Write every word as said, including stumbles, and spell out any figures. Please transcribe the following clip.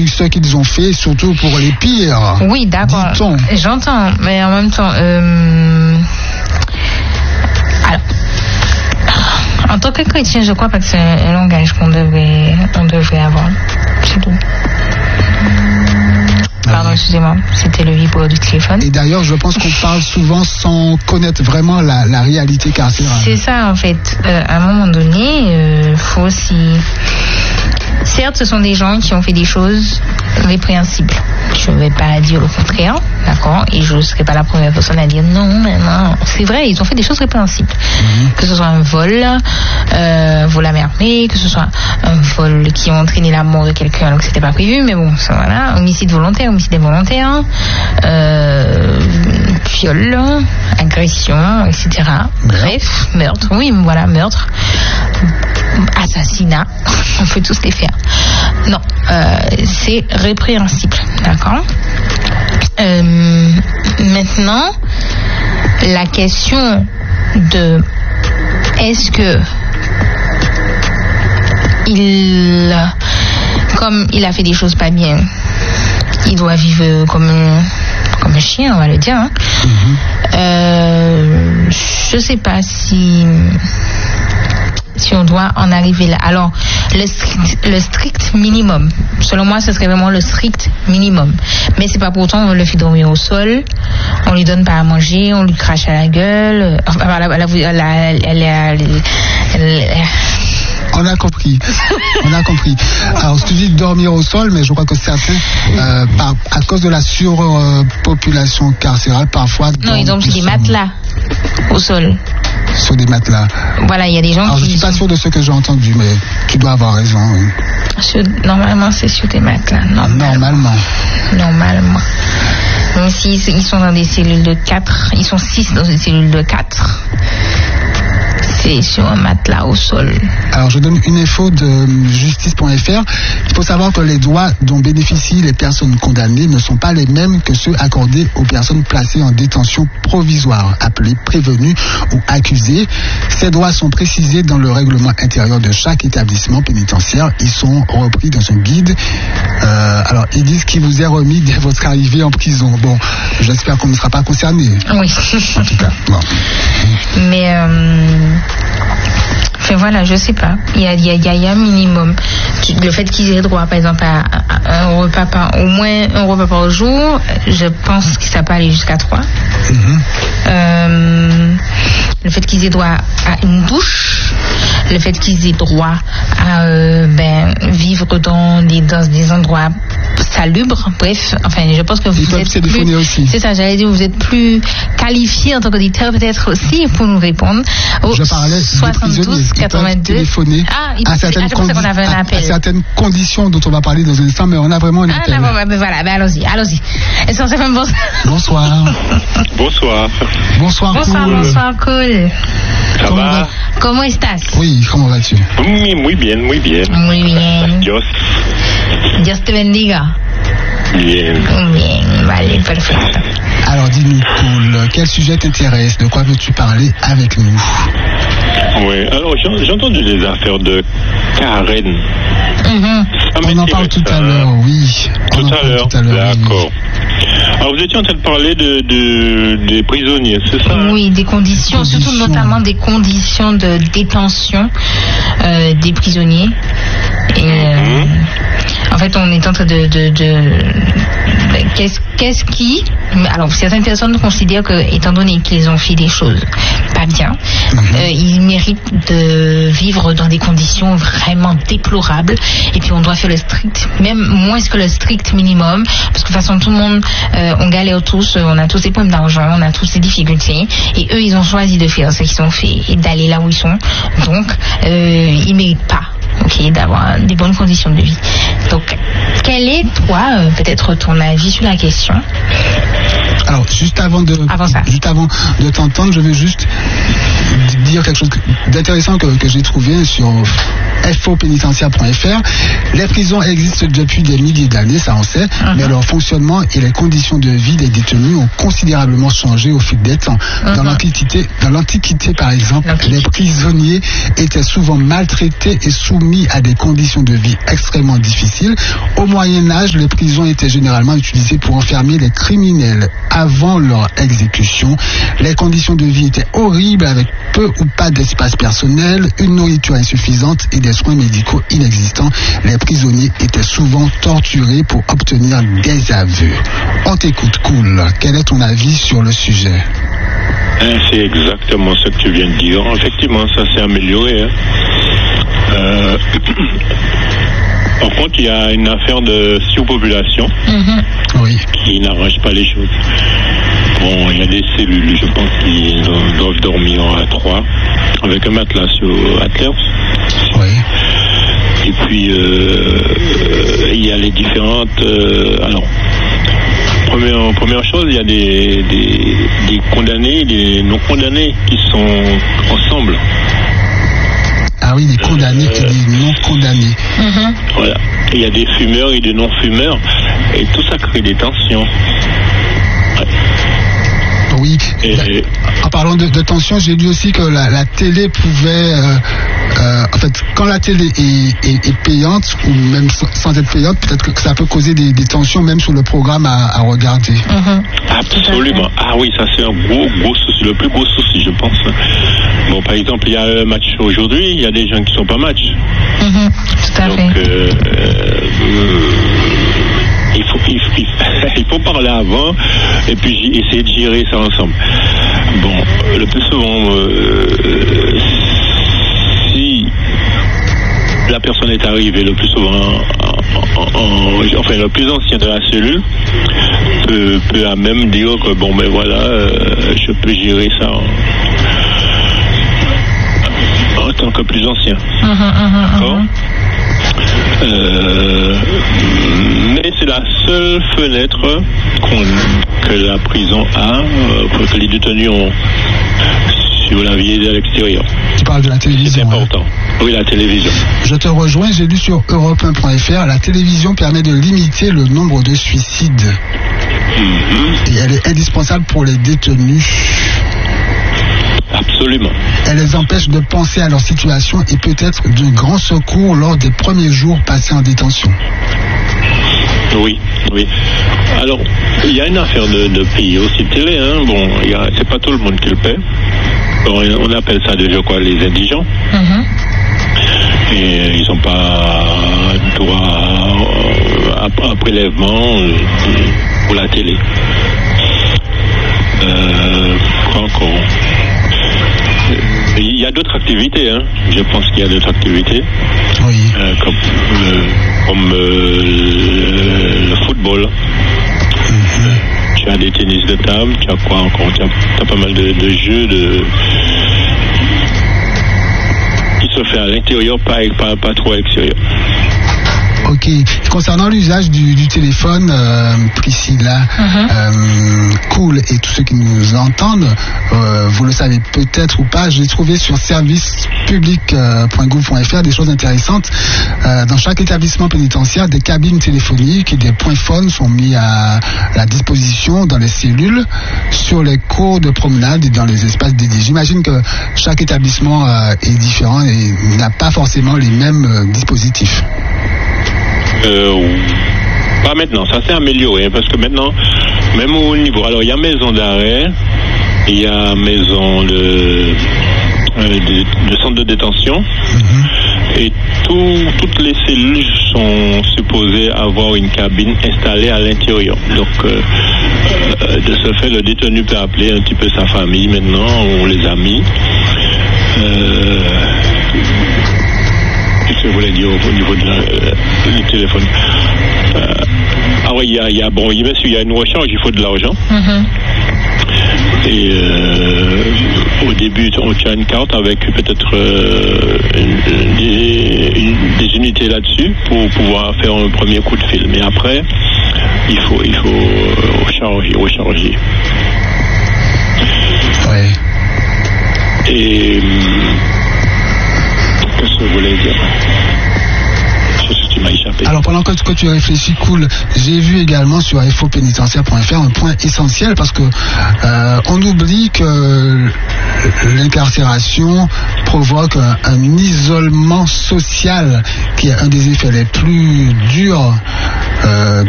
vu ce qu'ils ont fait, surtout pour les pires. Oui, d'accord. Dit-on. J'entends, mais en même temps, euh... alors, en tant que chrétien, je crois pas que c'est un langage qu'on devrait, on devrait avoir. C'est tout. Pardon, excusez-moi, c'était le vibreur du téléphone. Et d'ailleurs, je pense qu'on parle souvent sans connaître vraiment la, la réalité carcérale. C'est ça, en fait. Euh, à un moment donné, il euh, faut aussi... Certes, ce sont des gens qui ont fait des choses répréhensibles. Je ne vais pas dire le contraire, d'accord? Et je ne serai pas la première personne à dire non, mais non. C'est vrai, ils ont fait des choses répréhensibles. Mm-hmm. Que ce soit un vol, euh, vol à main armée, que ce soit un vol qui a entraîné la mort de quelqu'un alors que c'était pas prévu, mais bon, ça, voilà. Homicide volontaire, homicide involontaire, euh, viol, agression, et cetera. Bref, meurtre, oui, voilà, meurtre. Assassinat, on peut tous les faire. Non, euh, c'est répréhensible, d'accord? Euh, maintenant, la question de est-ce que il, comme il a fait des choses pas bien, il doit vivre comme un, comme un chien, on va le dire. Hein? Mm-hmm. Euh, je sais pas si si on doit en arriver là. Alors, le strict, le strict minimum, selon moi, ce serait vraiment le strict minimum. Mais c'est pas pour autant on le fait dormir au sol, on lui donne pas à manger, on lui crache à la gueule. Enfin, elle a, elle a, elle a, elle a, on a compris. On a compris. Alors, tu dis dormir au sol, mais je crois que certains, euh, par, à cause de la surpopulation euh, carcérale, parfois... Non, ils ont pris des matelas au sol. Sur des matelas. Voilà, il y a des gens Alors, qui... je suis pas sûr de ce que j'ai entendu, mais tu dois avoir raison. Oui. Sur, normalement, c'est sur des matelas. Normalement. Normalement. Normalement. Même s'ils ils sont dans des cellules de quatre, ils sont six dans une cellule de quatre. C'est sur un matelas au sol. Alors, je donne une info de justice point f r. Il faut savoir que les droits dont bénéficient les personnes condamnées ne sont pas les mêmes que ceux accordés aux personnes placées en détention provisoire, appelées prévenues ou accusées. Ces droits sont précisés dans le règlement intérieur de chaque établissement pénitentiaire. Ils sont repris dans un guide. Euh, alors, ils disent qu'il vous est remis dès votre arrivée en prison. Bon, j'espère qu'on ne sera pas concerné. Oui. En tout cas, bon. Mais... Euh... Enfin voilà, je sais pas. Il y a, il y a, il y a un minimum. Le fait qu'ils aient droit, par exemple, à, à un repas par, au moins un repas par jour, je pense que ça peut aller jusqu'à trois. Mm-hmm. Euh, le fait qu'ils aient droit à une douche, le fait qu'ils aient droit à euh, ben, vivre dans des, dans des endroits salubres, bref, enfin, je pense que vous Ils êtes plus, aussi. C'est ça, j'allais dire, vous êtes plus qualifié en tant qu'auditeur peut-être aussi pour nous répondre. Au je parlais soixante-douze quatre-vingt-deux. Téléphoner ah, il, à, certaines ah, condi- qu'on avait un appel. à, à certaines conditions dont on va parler dans un instant, mais on a vraiment un ah, appel. Ah, ben voilà, ben allons-y, allons-y. Est-ce qu'on s'est fait un bonsoir? Bonsoir. Bonsoir. Bonsoir, bonsoir, cool. bonsoir, cool. Ça comment va? ¿Cómo estás? Oui, comment vas-tu? Muy, muy bien, muy bien. Muy bien. Dios. Dios te bendiga. Bien. Bien, vale, perfecto. Alors dis-nous, Paul, quel sujet t'intéresse? De quoi veux-tu parler avec nous? Oui, alors j'ai, j'ai entendu les affaires de Karen. Mm-hmm. On en parle tout à l'heure, oui. Tout à l'heure, tout à l'heure, d'accord. Oui. Alors vous étiez en train de parler de, de, des prisonniers, c'est ça? Oui, des conditions, conditions, surtout notamment des conditions de détention euh, des prisonniers. Et, euh, mmh. En fait, on est en train de... de, de, de qu'est-ce, qu'est-ce qui... Alors, certaines personnes considèrent que, étant donné qu'ils ont fait des choses pas bien, mmh. euh, ils méritent de vivre dans des conditions vraiment déplorables. Et puis, on doit faire le strict, même moins que le strict minimum, parce que de toute façon, tout le monde, euh, on galère tous, on a tous des problèmes d'argent, on a tous des difficultés. Et eux, ils ont choisi de faire ce qu'ils ont fait et d'aller là où ils sont. Donc, euh, ils méritent pas. Ok, d'avoir des bonnes conditions de vie. Donc, quel est, toi, euh, peut-être ton avis sur la question? Alors, juste avant de, avant ça. juste avant de t'entendre, je veux juste dire quelque chose d'intéressant que, que j'ai trouvé sur f o pénitentiaire point f r. Les prisons existent depuis des milliers d'années, ça on sait, uh-huh. mais leur fonctionnement et les conditions de vie des détenus ont considérablement changé au fil des temps. Uh-huh. Dans l'Antiquité, dans l'Antiquité, par exemple, l'Antiquité. les prisonniers étaient souvent maltraités et soumis à des conditions de vie extrêmement difficiles. Au Moyen-Âge, les prisons étaient généralement utilisées pour enfermer les criminels avant leur exécution. Les conditions de vie étaient horribles avec peu ou pas d'espace personnel, une nourriture insuffisante et des soins médicaux inexistants. Les prisonniers étaient souvent torturés pour obtenir des aveux. On t'écoute, Cool. Quel est ton avis sur le sujet? C'est exactement ce que tu viens de dire. Effectivement, ça s'est amélioré. Hein. Euh... Par contre, il y a une affaire de surpopulation mm-hmm. oui. qui n'arrange pas les choses. Bon, il y a des cellules, je pense qu'ils doivent dormir à trois, avec un matelas sur, à terre. Oui. Et puis, euh, il y a les différentes... Euh, alors, première, première chose, il y a des, des, des condamnés et des non-condamnés qui sont ensemble. Ah oui, des condamnés euh, et des non-condamnés. Mm-hmm. Voilà. Il y a des fumeurs et des non-fumeurs. Et tout ça crée des tensions. Ouais. Oui. Et, la, et, en parlant de, de tension, j'ai lu aussi que la, la télé pouvait... Euh, euh, en fait, quand la télé est, est, est payante, ou même sans, sans être payante, peut-être que ça peut causer des, des tensions même sur le programme à, à regarder. Mm-hmm. Absolument. Ah oui, ça c'est un gros, gros souci, le plus gros souci, je pense. Bon, par exemple, il y a un match aujourd'hui, il y a des gens qui ne sont pas match. Mm-hmm. Tout à Donc, fait. Euh, euh, il faut, il, il, il faut parler avant et puis essayer de gérer ça ensemble. Bon, le plus souvent, euh, si la personne est arrivée le plus souvent, en, en, en, enfin le plus ancien de la cellule, peut, peut à même dire que bon, ben voilà, euh, je peux gérer ça en, en tant que plus ancien. Mmh, mmh, D'accord. mmh. Euh, mais c'est la seule fenêtre qu'on, que la prison a euh, pour que les détenus ont sur la vie de l'extérieur. Tu parles de la télévision. C'est important. Hein. Oui, la télévision. Je te rejoins, j'ai lu sur europe un point f r, la télévision permet de limiter le nombre de suicides. Mm-hmm. Et elle est indispensable pour les détenus. Absolument. Elle les empêche de penser à leur situation et peut être de grand secours lors des premiers jours passés en détention. Oui, oui. Alors, il y a une affaire de, de payer aussi télé, hein. Bon, il y a, c'est pas tout le monde qui le paie. Bon, on appelle ça déjà quoi, les indigents. Mm-hmm. Et ils n'ont pas droit à, à un prélèvement pour la télé. Euh, quoi encore? Il y a d'autres activités, hein. Je pense qu'il y a d'autres activités. Oui. Euh, comme euh, comme euh, le, le football. Mm-hmm. Tu as des tennis de table, tu as quoi encore? Tu as, tu as pas mal de, de jeux de... qui se fait à l'intérieur, pas, pas, pas trop à l'extérieur. Ok. Concernant l'usage du, du téléphone, euh, Priscilla, uh-huh. euh, Cool et tous ceux qui nous entendent, euh, vous le savez peut-être ou pas, j'ai trouvé sur service public point gouv point f r des choses intéressantes. Euh, dans chaque établissement pénitentiaire, des cabines téléphoniques et des points phones sont mis à la disposition dans les cellules, sur les cours de promenade et dans les espaces dédiés. J'imagine que chaque établissement euh, est différent et n'a pas forcément les mêmes euh, dispositifs. Euh, pas maintenant, ça s'est amélioré parce que maintenant, même au niveau, alors il y a maison d'arrêt, il y a maison de, euh, de, de centre de détention, mm-hmm. et tout, toutes les cellules sont supposées avoir une cabine installée à l'intérieur. Donc, euh, euh, de ce fait, le détenu peut appeler un petit peu sa famille maintenant ou les amis. Euh, Qu'est-ce que je voulais dire au niveau de la, euh, du téléphone? euh, Ah oui, il y a, y a bon, bien sûr, il y a une recharge, il faut de l'argent. Mm-hmm. Et euh, au début, on tient une carte avec peut-être euh, une, des, une, des unités là-dessus pour pouvoir faire un premier coup de fil. Mais après, il faut, il faut recharger, recharger. Ouais. Et qu'est-ce que vous voulez dire. Ce qui m'a échappé. Alors pendant que, que tu réfléchis, cool, j'ai vu également sur info pénitentiaire point f r un point essentiel parce que euh, on oublie que l'incarcération provoque un, un isolement social qui est un des effets les plus durs euh, de